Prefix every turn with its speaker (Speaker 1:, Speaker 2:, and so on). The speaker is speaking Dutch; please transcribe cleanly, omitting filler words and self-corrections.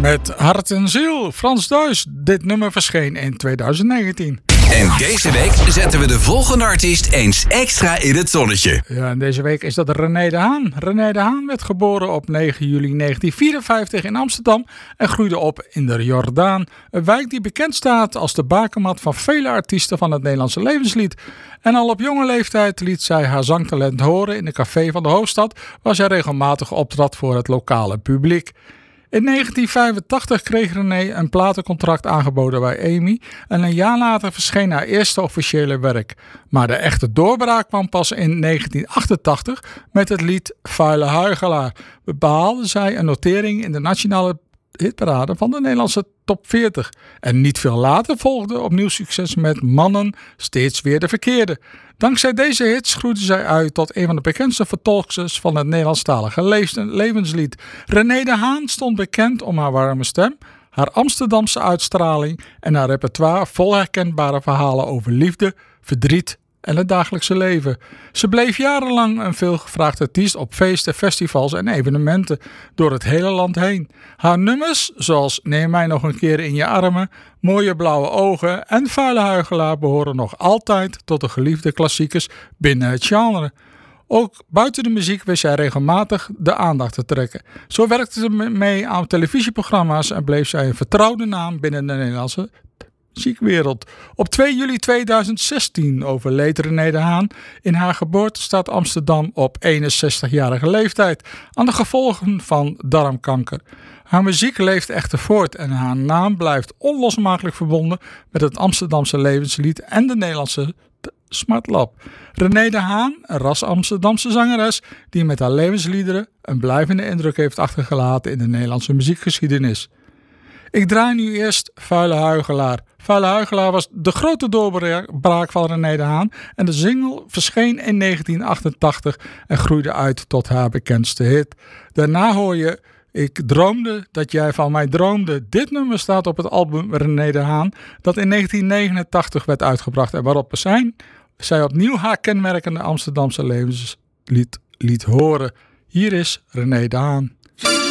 Speaker 1: Met hart en ziel, Frans Duis. Dit nummer verscheen in 2019.
Speaker 2: En deze week zetten we de volgende artiest eens extra in het zonnetje.
Speaker 1: Ja, en deze week is dat René de Haan. René de Haan werd geboren op 9 juli 1954 in Amsterdam en groeide op in de Jordaan. Een wijk die bekend staat als de bakermat van vele artiesten van het Nederlandse levenslied. En al op jonge leeftijd liet zij haar zangtalent horen in een café van de hoofdstad, waar zij regelmatig optrad voor het lokale publiek. In 1985 kreeg René een platencontract aangeboden bij EMI en een jaar later verscheen haar eerste officiële werk. Maar de echte doorbraak kwam pas in 1988 met het lied Vuile Huichelaar. Behaalde zij een notering in de nationale hitparade van de Nederlandse top 40. En niet veel later volgde opnieuw succes met Mannen, steeds weer de verkeerde. Dankzij deze hits groeide zij uit tot een van de bekendste vertolksters van het Nederlandstalige levenslied. René de Haan stond bekend om haar warme stem, haar Amsterdamse uitstraling en haar repertoire vol herkenbare verhalen over liefde, verdriet en het dagelijkse leven. Ze bleef jarenlang een veelgevraagd artiest op feesten, festivals en evenementen door het hele land heen. Haar nummers, zoals Neem mij nog een keer in je armen, Mooie blauwe ogen en Vuile Huichelaar behoren nog altijd tot de geliefde klassiekers binnen het genre. Ook buiten de muziek wist zij regelmatig de aandacht te trekken. Zo werkte ze mee aan televisieprogramma's en bleef zij een vertrouwde naam binnen de Nederlandse muziekwereld. Op 2 juli 2016 overleed René de Haan in haar geboortestad Amsterdam op 61-jarige leeftijd aan de gevolgen van darmkanker. Haar muziek leeft echter voort en haar naam blijft onlosmakelijk verbonden met het Amsterdamse levenslied en de Nederlandse smartlap. René de Haan, een ras Amsterdamse zangeres die met haar levensliederen een blijvende indruk heeft achtergelaten in de Nederlandse muziekgeschiedenis. Ik draai nu eerst Vuile Huichelaar. Vuile Huichelaar was de grote doorbraak van René de Haan en de single verscheen in 1988 en groeide uit tot haar bekendste hit. Daarna hoor je Ik droomde dat jij van mij droomde. Dit nummer staat op het album René de Haan dat in 1989 werd uitgebracht en waarop zij opnieuw haar kenmerkende Amsterdamse levenslied liet horen. Hier is René de Haan.